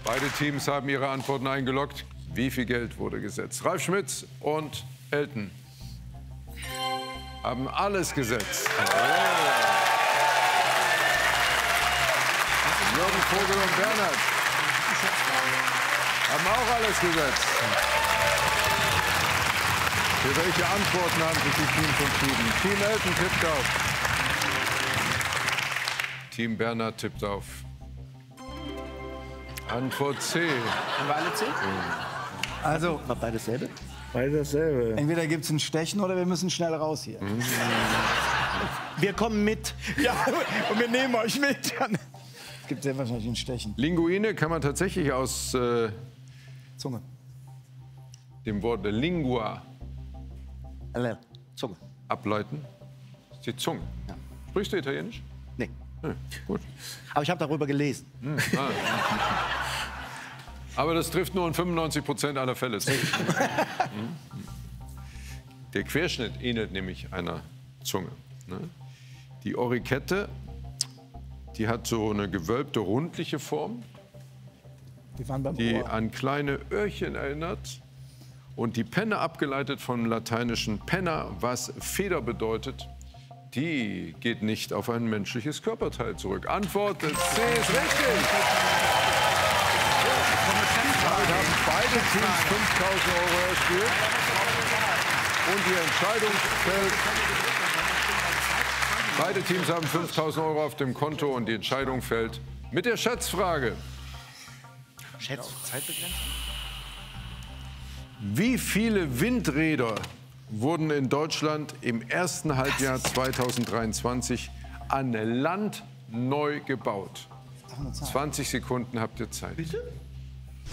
Beide Teams haben ihre Antworten eingeloggt. Wie viel Geld wurde gesetzt? Ralf Schmitz und Elton haben alles gesetzt. Jürgen Vogel und Bernhard haben auch alles gesetzt. Für welche Antworten haben sich die Teams entschieden? Team Elton tippt auf. Team Bernhard tippt auf. Antwort C. Haben wir alle C? Also, War beides dasselbe? Beides dasselbe. entweder gibt es ein Stechen oder wir müssen schnell raus hier. Wir kommen mit. Ja, und wir nehmen euch mit. Es gibt sehr wahrscheinlich ein Stechen. Linguine kann man tatsächlich aus Zunge. dem Wort Lingua Zunge. ableiten. Das ist die Zunge. Ja. Sprichst du Italienisch? Nee. Ja, gut. Aber ich habe darüber gelesen. Aber das trifft nur in 95% aller Fälle zu. Der Querschnitt ähnelt nämlich einer Zunge. Ne? Die Orikette, die hat so eine gewölbte, rundliche Form, Wir waren beim die Ohr. an kleine Öhrchen erinnert. Und die Penne, abgeleitet vom lateinischen penna, was Feder bedeutet, die geht nicht auf ein menschliches Körperteil zurück. Antwort C ist richtig. Damit haben beide Teams 5.000 € erspielt. Und die Entscheidung fällt. Beide Teams haben 5.000 € auf dem Konto und die Entscheidung fällt mit der Schätzfrage. Zeitbegrenzung? Wie viele Windräder wurden in Deutschland im ersten Halbjahr 2023 an Land neu gebaut? 20 Sekunden habt ihr Zeit. Bitte?